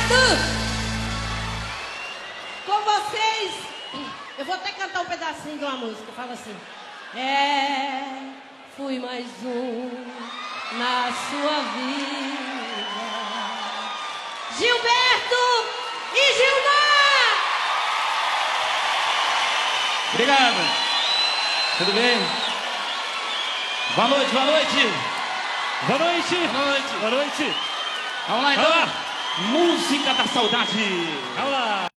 Gilberto! Com vocês, eu vou até cantar um pedacinho de uma música, fala assim. Fui mais um na sua vida. Gilberto e Gilmar! Obrigado. Tudo bem? Boa noite, boa noite. Boa noite. Boa noite. Boa noite. Vamos lá então. Música da saudade. Vamos lá.